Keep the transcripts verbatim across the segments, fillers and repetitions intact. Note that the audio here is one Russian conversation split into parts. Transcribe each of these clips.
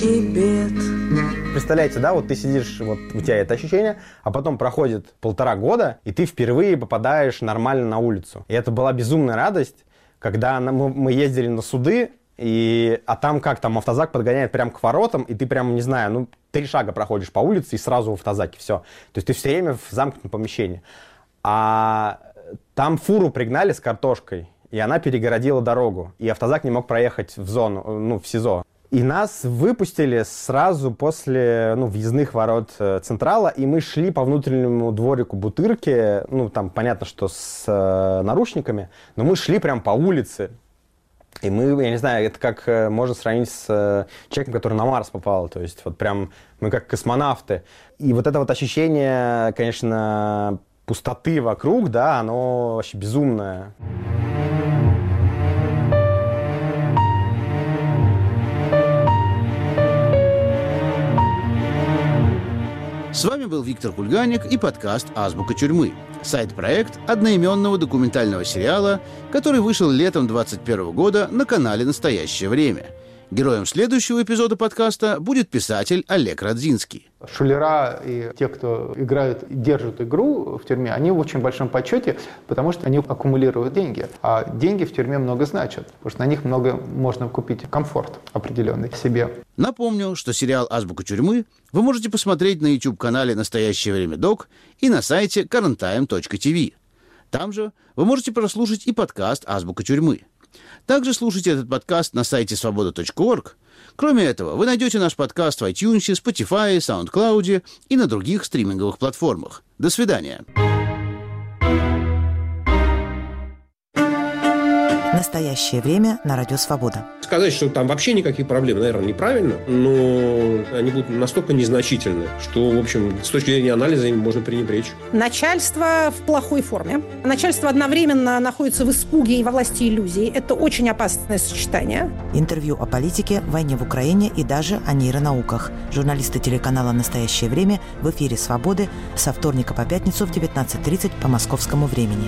и бед. Представляете, да, вот ты сидишь, вот у тебя это ощущение, а потом проходит полтора года, и ты впервые попадаешь нормально на улицу. И это была безумная радость, когда мы ездили на суды, и, а там как, там автозак подгоняет прямо к воротам, и ты прям, не знаю, ну, три шага проходишь по улице, и сразу в автозаке, все. То есть ты все время в замкнутом помещении. А там фуру пригнали с картошкой, и она перегородила дорогу, и автозак не мог проехать в зону, ну, в СИЗО. И нас выпустили сразу после, ну, въездных ворот Централа, и мы шли по внутреннему дворику Бутырки, ну, там, понятно, что с э, наручниками, но мы шли прям по улице. И мы, я не знаю, это как э, можно сравнить с э, человеком, который на Марс попал, то есть вот прям мы как космонавты. И вот это вот ощущение, конечно, пустоты вокруг, да, оно вообще безумное. С вами был Виктор Кульганик и подкаст «Азбука тюрьмы». Сайт-проект одноименного документального сериала, который вышел летом двадцать первого года на канале «Настоящее время». Героем следующего эпизода подкаста будет писатель Олег Радзинский. Шулера и те, кто играют, держат игру в тюрьме, они в очень большом почете, потому что они аккумулируют деньги. А деньги в тюрьме много значат, потому что на них много можно купить комфорт определенный себе. Напомню, что сериал «Азбука тюрьмы» вы можете посмотреть на YouTube-канале «Настоящее время док» и на сайте current time точка ти ви. Там же вы можете прослушать и подкаст «Азбука тюрьмы». Также слушайте этот подкаст на сайте свобода точка орг. Кроме этого, вы найдете наш подкаст в iTunes, Spotify, SoundCloud и на других стриминговых платформах. До свидания. Настоящее время на Радио Свобода. Сказать, что там вообще никаких проблем, наверное, неправильно, но они будут настолько незначительны, что, в общем, с точки зрения анализа им можно пренебречь. Начальство в плохой форме. Начальство одновременно находится в испуге и во власти иллюзий. Это очень опасное сочетание. Интервью о политике, войне в Украине и даже о нейронауках. Журналисты телеканала «Настоящее время» в эфире «Свободы» со вторника по пятницу в девятнадцать тридцать по московскому времени.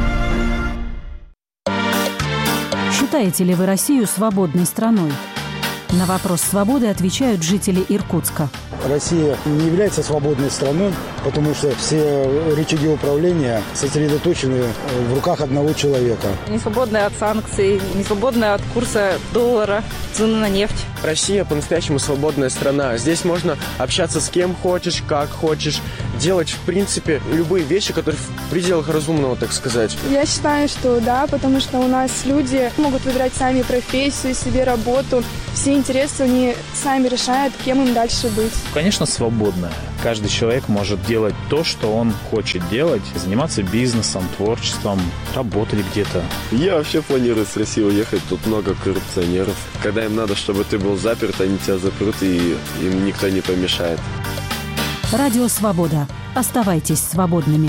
Считаете ли вы Россию свободной страной? На вопрос свободы отвечают жители Иркутска. Россия не является свободной страной, потому что все рычаги управления сосредоточены в руках одного человека. Не свободная от санкций, не свободная от курса доллара, цены на нефть. Россия по-настоящему свободная страна. Здесь можно общаться с кем хочешь, как хочешь, делать, в принципе, любые вещи, которые в пределах разумного, так сказать. Я считаю, что да, потому что у нас люди могут выбирать сами профессию, себе работу. Все интересы они сами решают, кем им дальше быть. Конечно, свободная. Каждый человек может делать то, что он хочет делать, заниматься бизнесом, творчеством, работать где-то. Я вообще планирую с России уехать, тут много коррупционеров. Когда им надо, чтобы ты был заперт, они тебя запрут, и им никто не помешает. Радио Свобода. Оставайтесь свободными.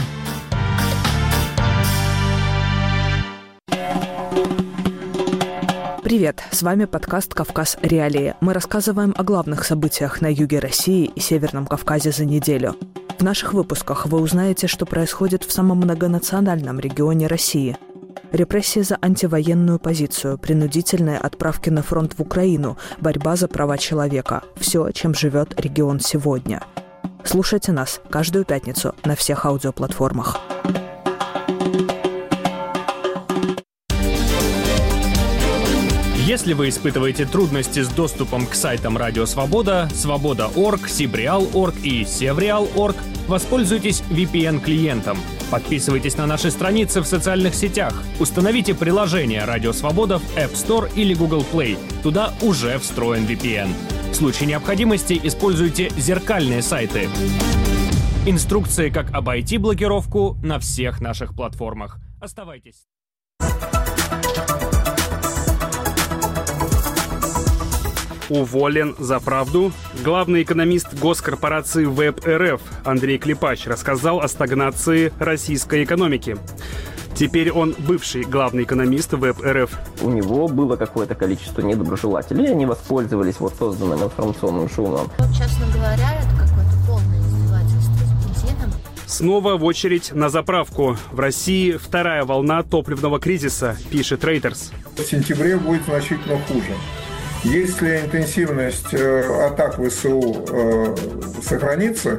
Привет, с вами подкаст «Кавказ. Реалии». Мы рассказываем о главных событиях на юге России и Северном Кавказе за неделю. В наших выпусках вы узнаете, что происходит в самом многонациональном регионе России. Репрессии за антивоенную позицию, принудительные отправки на фронт в Украину, борьба за права человека – все, чем живет регион сегодня. Слушайте нас каждую пятницу на всех аудиоплатформах. Если вы испытываете трудности с доступом к сайтам Радио Свобода, Свобода точка орг, Сибреал точка орг и Севреал точка орг, воспользуйтесь ви пи эн-клиентом. Подписывайтесь на наши страницы в социальных сетях. Установите приложение Радио Свобода в App Store или Google Play. Туда уже встроен ви пи эн. В случае необходимости используйте зеркальные сайты. Инструкции, как обойти блокировку на всех наших платформах. Оставайтесь. Уволен за правду? Главный экономист госкорпорации ВЭБ-РФ Андрей Клепач рассказал о стагнации российской экономики. Теперь он бывший главный экономист ВЭБ-РФ. У него было какое-то количество недоброжелателей, они воспользовались вот созданным информационным шумом. Честно говоря, это какое-то полное издевательство с бензином. Снова в очередь на заправку. В России вторая волна топливного кризиса, пишет Reuters. В сентябре будет значительно хуже. Если интенсивность э, атак ВСУ э, сохранится,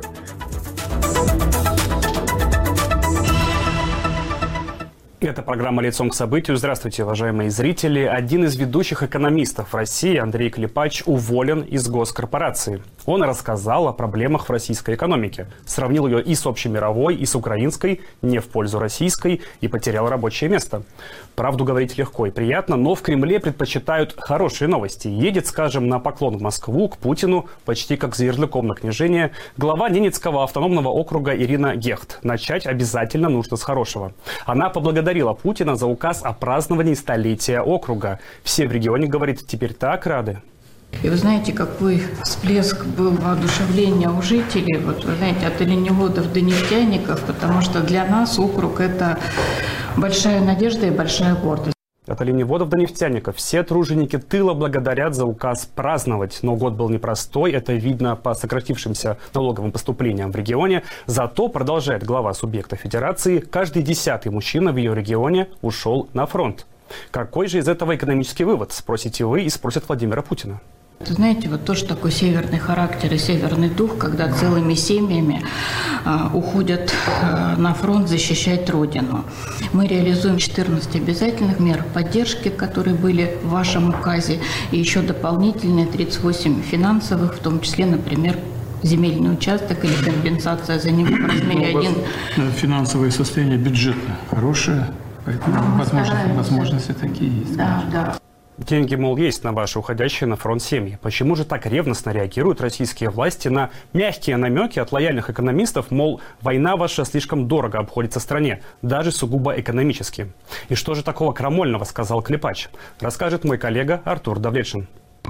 это программа «Лицом к событию». Здравствуйте, уважаемые зрители. Один из ведущих экономистов России, Андрей Клепач, уволен из госкорпорации. Он рассказал о проблемах в российской экономике. Сравнил ее и с общемировой, и с украинской, не в пользу российской, и потерял рабочее место. Правду говорить легко и приятно, но в Кремле предпочитают хорошие новости. Едет, скажем, на поклон в Москву к Путину, почти как за ярлыком на княжение, глава Ненецкого автономного округа Ирина Гехт. Начать обязательно нужно с хорошего. Она поблагодарила Путина за указ о праздновании столетия округа. Все в регионе, говорит, теперь так рады. И вы знаете, какой всплеск был воодушевления у жителей, вот вы знаете, от оленеводов до нефтяников, потому что для нас округ – это большая надежда и большая гордость. От оленеводов до нефтяников. Все труженики тыла благодарят за указ праздновать. Но год был непростой, это видно по сократившимся налоговым поступлениям в регионе. Зато, продолжает глава субъекта федерации, каждый десятый мужчина в ее регионе ушел на фронт. Какой же из этого экономический вывод, спросите вы и спросят Владимира Путина. Знаете, вот тоже такой северный характер и северный дух, когда целыми семьями а, уходят а, на фронт защищать Родину. Мы реализуем четырнадцать обязательных мер поддержки, которые были в вашем указе, и еще дополнительные тридцать восемь финансовых, в том числе, например, земельный участок или компенсация за него в размере один. Финансовое состояние бюджета хорошее, поэтому возможности, возможности такие есть. Да, да. Деньги, мол, есть на ваши уходящие на фронт семьи. Почему же так ревностно реагируют российские власти на мягкие намеки от лояльных экономистов, мол, война ваша слишком дорого обходится стране, даже сугубо экономически? И что же такого крамольного сказал Клепач? Расскажет мой коллега Артур Давлетшин.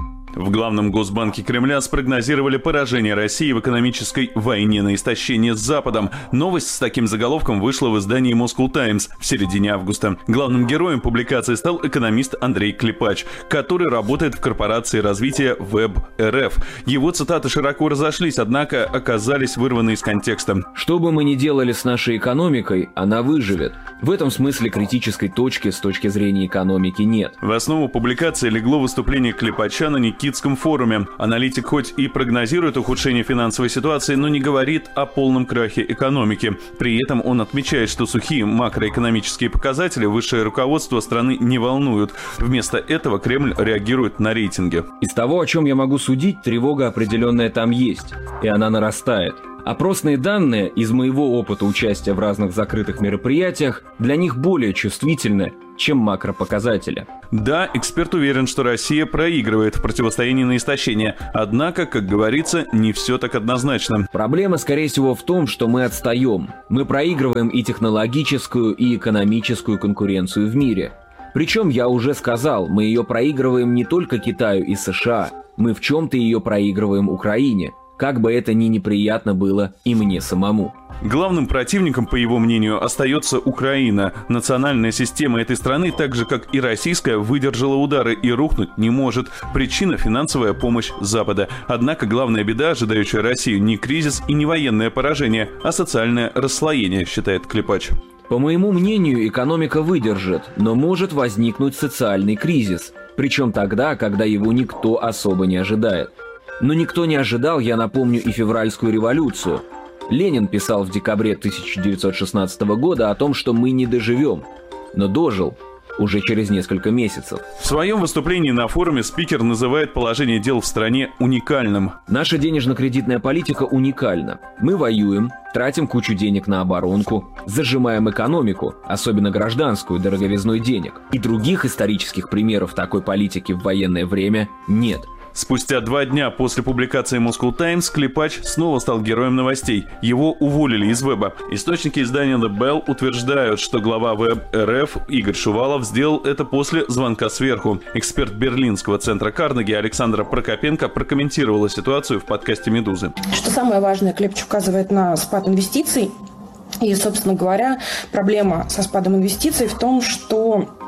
В главном госбанке Кремля спрогнозировали поражение России в экономической войне на истощение с Западом. Новость с таким заголовком вышла в издании Moscow Times в середине августа. Главным героем публикации стал экономист Андрей Клепач, который работает в корпорации развития ВЭБ-РФ. Его цитаты широко разошлись, однако оказались вырваны из контекста. Что бы мы ни делали с нашей экономикой, она выживет. В этом смысле критической точки с точки зрения экономики нет. В основу публикации легло выступление Клепача на Никитском форуме. Аналитик хоть и прогнозирует ухудшение финансовой ситуации, но не говорит о полном крахе экономики. При этом он отмечает, что сухие макроэкономические показатели высшее руководство страны не волнуют. Вместо этого Кремль реагирует на рейтинги. Из того, о чем я могу судить, тревога определенная там есть, и она нарастает. Опросные данные из моего опыта участия в разных закрытых мероприятиях для них более чувствительны, чем макропоказатели. Да, эксперт уверен, что Россия проигрывает в противостоянии на истощение. Однако, как говорится, не все так однозначно. Проблема, скорее всего, в том, что мы отстаем. Мы проигрываем и технологическую, и экономическую конкуренцию в мире. Причем, я уже сказал, мы ее проигрываем не только Китаю и США. Мы в чем-то ее проигрываем Украине. Как бы это ни неприятно было и мне самому. Главным противником, по его мнению, остается Украина. Национальная система этой страны, так же как и российская, выдержала удары и рухнуть не может. Причина – финансовая помощь Запада. Однако главная беда, ожидающая Россию, не кризис и не военное поражение, а социальное расслоение, считает Клепач. По моему мнению, экономика выдержит, но может возникнуть социальный кризис. Причем тогда, когда его никто особо не ожидает. Но никто не ожидал, я напомню, и февральскую революцию. Ленин писал в декабре тысяча девятьсот шестнадцатого года о том, что мы не доживем. Но дожил уже через несколько месяцев. В своем выступлении на форуме спикер называет положение дел в стране уникальным. Наша денежно-кредитная политика уникальна. Мы воюем, тратим кучу денег на оборонку, зажимаем экономику, особенно гражданскую, дороговизной денег. И других исторических примеров такой политики в военное время нет. Спустя два дня после публикации Moscow Times Клепач снова стал героем новостей. Его уволили из Веба. Источники издания The Bell утверждают, что глава ВЭБ-РФ Игорь Шувалов сделал это после звонка сверху. Эксперт Берлинского центра Карнеги Александра Прокопенко прокомментировала ситуацию в подкасте «Медузы». Что самое важное, Клепач указывает на спад инвестиций. И, собственно говоря, проблема со спадом инвестиций в том, что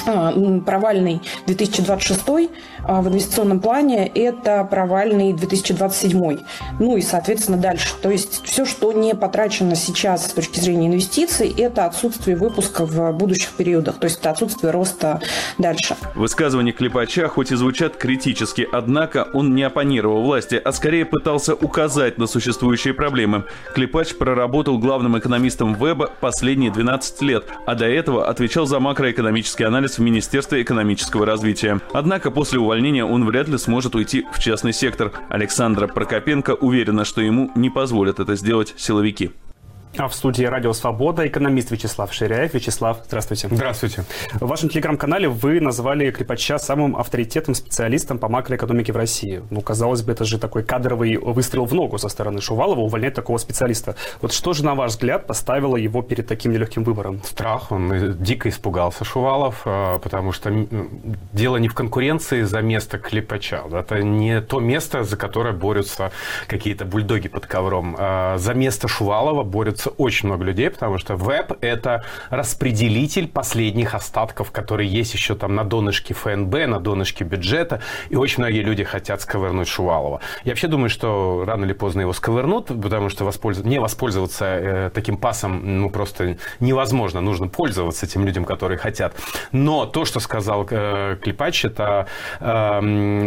провальный две тысячи двадцать шестой в инвестиционном плане, это провальный две тысячи двадцать седьмой. Ну и, соответственно, дальше. То есть все, что не потрачено сейчас с точки зрения инвестиций, это отсутствие выпуска в будущих периодах. То есть это отсутствие роста дальше. Высказывания Клепача хоть и звучат критически, однако он не оппонировал власти, а скорее пытался указать на существующие проблемы. Клепач проработал главным экономистом Веба последние двенадцать лет, а до этого отвечал за макроэкономический анализ в Министерстве экономического развития. Однако после увольнения он вряд ли сможет уйти в частный сектор. Александра Прокопенко уверена, что ему не позволят это сделать силовики. А в студии «Радио Свобода» экономист Вячеслав Ширяев. Вячеслав, здравствуйте. Здравствуйте. В вашем телеграм-канале вы назвали Клепача самым авторитетным специалистом по макроэкономике в России. Ну, казалось бы, это же такой кадровый выстрел в ногу со стороны Шувалова, увольнять такого специалиста. Вот что же, на ваш взгляд, поставило его перед таким нелегким выбором? Страх. Он дико испугался, Шувалов, потому что дело не в конкуренции за место Клепача. Это не то место, за которое борются какие-то бульдоги под ковром. За место Шувалова борются очень много людей, потому что Веб – это распределитель последних остатков, которые есть еще там на донышке эф эн бэ, на донышке бюджета, и очень многие люди хотят сковырнуть Шувалова. Я вообще думаю, что рано или поздно его сковырнут, потому что воспользов... не воспользоваться э, таким пасом ну, просто невозможно. Нужно пользоваться тем людям, которые хотят. Но то, что сказал э, Клепач, это э,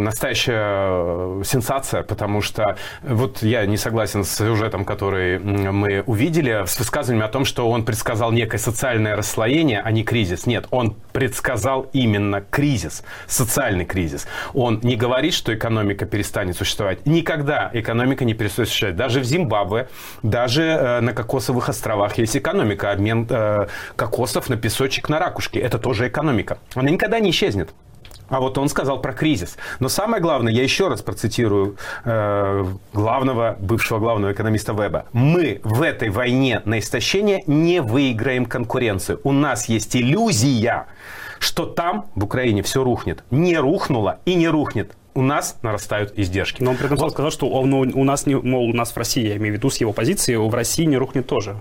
настоящая сенсация, потому что вот я не согласен с сюжетом, который мы увидели, с высказыванием о том, что он предсказал некое социальное расслоение, а не кризис. Нет, он предсказал именно кризис, социальный кризис. Он не говорит, что экономика перестанет существовать. Никогда экономика не перестанет существовать. Даже в Зимбабве, даже э, на Кокосовых островах есть экономика. Обмен э, кокосов на песочек на ракушки. Это тоже экономика. Она никогда не исчезнет. А вот он сказал про кризис. Но самое главное, я еще раз процитирую э, главного, бывшего главного экономиста Веба. Мы в этой войне на истощение не выиграем конкуренцию. У нас есть иллюзия, что там, в Украине, все рухнет. Не рухнуло и не рухнет. У нас нарастают издержки. Но он при этом вот. сказал, что он, у нас, не, мол, у нас в России, я имею в виду с его позиции, в России не рухнет тоже.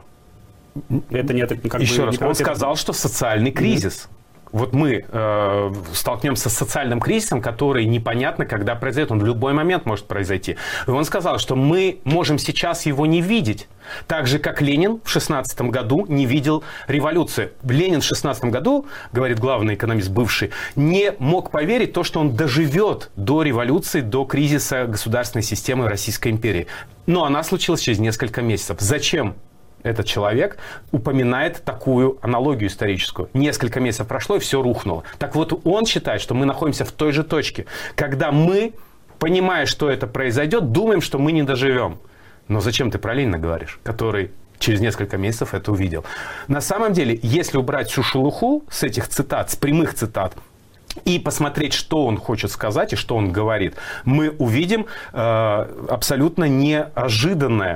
Это не, как Еще бы, раз, не он сказал, что социальный кризис. Mm-hmm. Вот мы э, столкнемся с социальным кризисом, который непонятно, когда произойдет. Он в любой момент может произойти. И он сказал, что мы можем сейчас его не видеть. Так же, как Ленин в шестнадцатом году не видел революции. Ленин в шестнадцатом году, говорит главный экономист бывший, не мог поверить в то, что он доживет до революции, до кризиса государственной системы Российской империи. Но она случилась через несколько месяцев. Зачем? Этот человек упоминает такую аналогию историческую. Несколько месяцев прошло, и все рухнуло. Так вот, он считает, что мы находимся в той же точке, когда мы, понимая, что это произойдет, думаем, что мы не доживем. Но зачем ты про Ленина говоришь, который через несколько месяцев это увидел? На самом деле, если убрать всю шелуху с этих цитат, с прямых цитат, и посмотреть, что он хочет сказать и что он говорит, мы увидим э, абсолютно неожиданное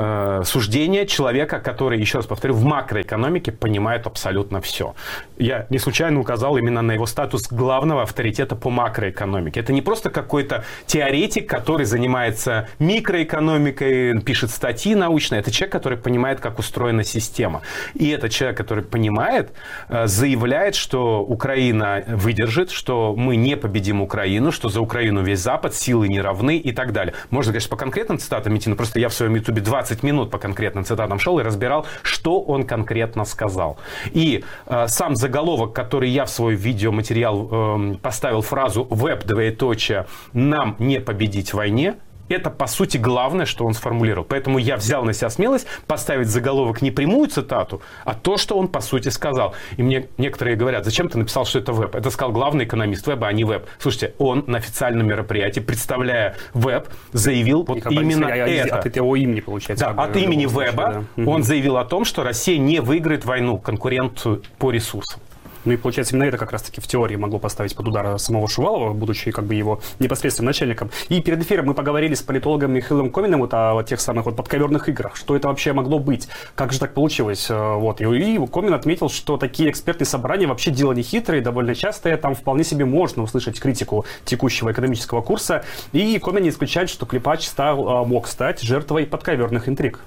суждение человека, который, еще раз повторю, в макроэкономике понимает абсолютно все. Я не случайно указал именно на его статус главного авторитета по макроэкономике. Это не просто какой-то теоретик, который занимается микроэкономикой, пишет статьи научные. Это человек, который понимает, как устроена система. И этот человек, который понимает, заявляет, что Украина выдержит, что мы не победим Украину, что за Украину весь Запад, силы не равны и так далее. Можно, конечно, по конкретным цитатам идти, но просто я в своем ютубе двадцать минут по конкретным цитатам шел и разбирал, что он конкретно сказал. И э, сам заголовок, который я в свой видеоматериал э, поставил фразу «Веб, двоеточие, нам не победить в войне», это, по сути, главное, что он сформулировал. Поэтому я взял на себя смелость поставить заголовок не прямую цитату, а то, что он, по сути, сказал. И мне некоторые говорят, зачем ты написал, что это Веб? Это сказал главный экономист Веба, а не Веб. Слушайте, он на официальном мероприятии, представляя Веб, заявил вот именно я, это. От его имени, получается. Да, от имени Веба да. он заявил о том, что Россия не выиграет войну, конкуренцию по ресурсам. Ну и получается, именно это как раз-таки в теории могло поставить под удар самого Шувалова, будучи как бы его непосредственным начальником. И перед эфиром мы поговорили с политологом Михаилом Коминым вот о тех самых вот подковерных играх. Что это вообще могло быть? Как же так получилось? Вот. И Комин отметил, что такие экспертные собрания вообще дело не хитрое, довольно частое. Там вполне себе можно услышать критику текущего экономического курса. И Комин не исключает, что Клепач стал, мог стать жертвой подковерных интриг.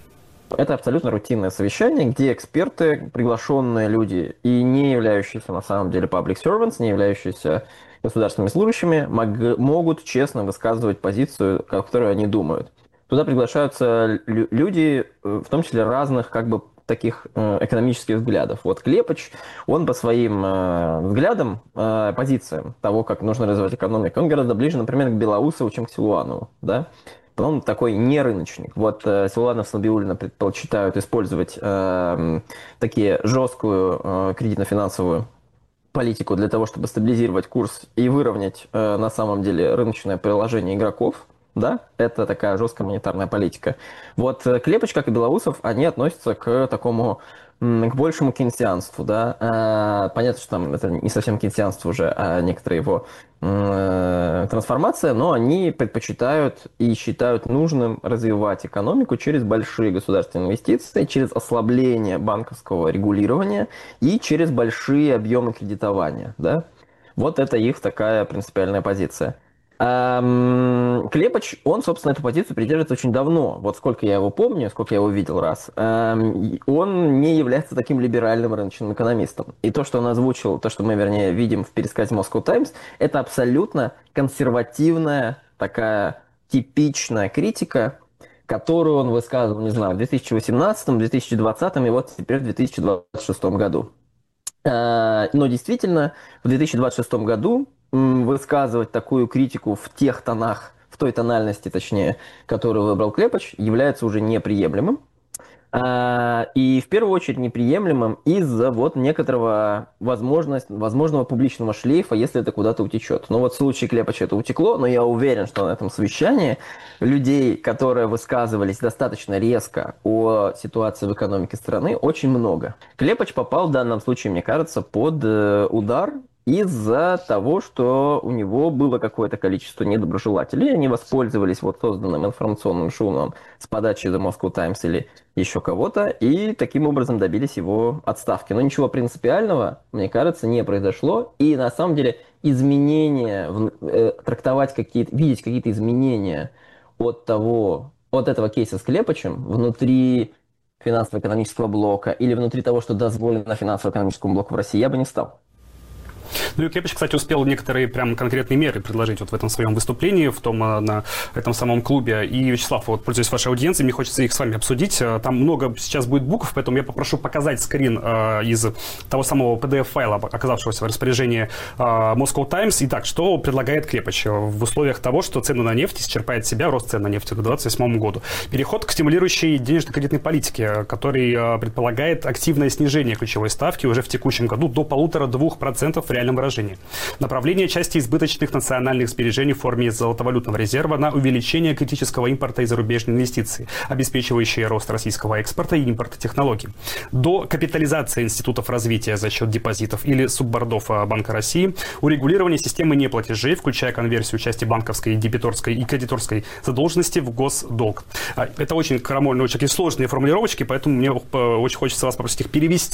Это абсолютно рутинное совещание, где эксперты, приглашенные люди и не являющиеся на самом деле public servants, не являющиеся государственными служащими, мог, могут честно высказывать позицию, которую они думают. Туда приглашаются люди, в том числе разных как бы таких экономических взглядов. Вот Клепыч, он по своим взглядам, позициям того, как нужно развивать экономику, он гораздо ближе, например, к Белоусову, чем к Силуанову, да? Он такой не рыночник. Вот Силуанов с Набиуллиным предпочитают использовать э, такие жесткую э, кредитно-финансовую политику для того, чтобы стабилизировать курс и выровнять э, на самом деле рыночное приложение игроков. Да, это такая жесткая монетарная политика. Вот Клепыч, как и Белоусов, они относятся к такому, к большему кейнсианству, да. Понятно, что там это не совсем кейнсианство уже, а некоторая его трансформация, но они предпочитают и считают нужным развивать экономику через большие государственные инвестиции, через ослабление банковского регулирования и через большие объемы кредитования, да. Вот это их такая принципиальная позиция. Клепыч, он, собственно, эту позицию придерживается очень давно. Вот сколько я его помню, сколько я его видел раз. Он не является таким либеральным рыночным экономистом. И то, что он озвучил, то, что мы, вернее, видим в пересказе Moscow Times, это абсолютно консервативная, такая типичная критика, которую он высказывал, не знаю, в две тысячи восемнадцатом, две тысячи двадцатом и вот теперь в две тысячи двадцать шестом году. Но действительно, в две тысячи двадцать шестом году высказывать такую критику в тех тонах, в той тональности, точнее, которую выбрал Клепыч, является уже неприемлемым. И в первую очередь неприемлемым из-за вот некоторого возможность, возможного публичного шлейфа, если это куда-то утечет. Но вот в случае Клепыча это утекло, но я уверен, что на этом совещании людей, которые высказывались достаточно резко о ситуации в экономике страны, очень много. Клепыч попал в данном случае, мне кажется, под удар из-за того, что у него было какое-то количество недоброжелателей, они воспользовались вот созданным информационным шумом с подачи The Moscow Times или еще кого-то, и таким образом добились его отставки. Но ничего принципиального, мне кажется, не произошло, и на самом деле изменения, э, трактовать какие-то, видеть какие-то изменения от того, от этого кейса с Клепычем внутри финансово-экономического блока или внутри того, что дозволено финансово-экономическому блоку в России, я бы не стал. Ну и Клепыч, кстати, успел некоторые прям конкретные меры предложить вот в этом своем выступлении, в том, на этом самом клубе. И, Вячеслав, вот, пользуясь вашей аудиенцией, мне хочется их с вами обсудить. Там много сейчас будет букв, поэтому я попрошу показать скрин э, из того самого пи ди эф-файла, оказавшегося в распоряжении э, Moscow Times. Итак, что предлагает Клепыч в условиях того, что цены на нефть исчерпает себя, рост цен на нефть к две тысячи двадцать восьмому году? Переход к стимулирующей денежно-кредитной политике, который э, предполагает активное снижение ключевой ставки уже в текущем году до полутора-двух процентов в реальном выражении. Направление части избыточных национальных сбережений в форме золотовалютного резерва на увеличение критического импорта и зарубежной инвестиции, обеспечивающие рост российского экспорта и импорта технологий. До капитализации институтов развития за счет депозитов или суббордов Банка России, урегулирование системы неплатежей, включая конверсию части банковской, дебиторской и кредиторской задолженности в госдолг. Это очень крамольные, очень сложные формулировочки, поэтому мне очень хочется вас попросить их перевести